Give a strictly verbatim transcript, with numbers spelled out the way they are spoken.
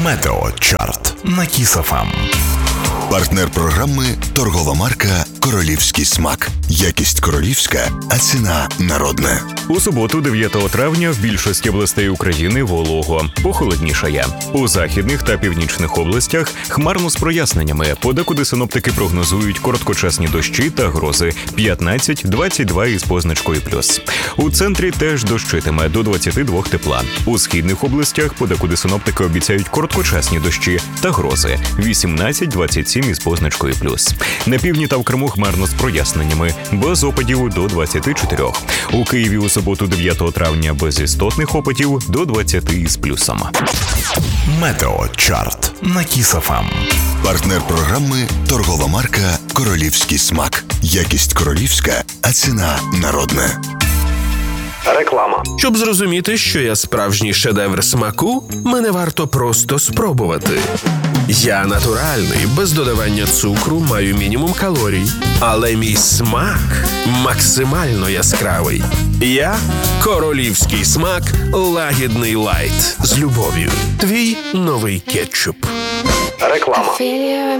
Метео Чарт на Кіс еф ем. Партнер програми – торгова марка «Королівський смак». Якість королівська, а ціна народна. У суботу, дев'ятого травня, в більшості областей України волого. Похолоднішає. У західних та північних областях хмарно з проясненнями. Подекуди синоптики прогнозують короткочасні дощі та грози п'ятнадцять - двадцять два із позначкою плюс. У центрі теж дощитиме до двадцяти двох тепла. У східних областях подекуди синоптики обіцяють короткочасні дощі та грози вісімнадцять - двадцять сім із позначкою плюс. На півдні та в Криму хмарно з проясненнями, без опадів до двадцяти чотирьох. У Києві у суботу, дев'ятого травня, без істотних опадів до двадцяти із плюсом. Метео Чарт на Кіс еф ем. Партнер програми – торгова марка «Королівський смак». Якість королівська, а ціна народна. Реклама. Щоб зрозуміти, що я справжній шедевр смаку, мене варто просто спробувати. Я натуральний, без додавання цукру, маю мінімум калорій. Але мій смак максимально яскравий. Я – королівський смак лагідний лайт. З любов'ю. Твій новий кетчуп. Реклама.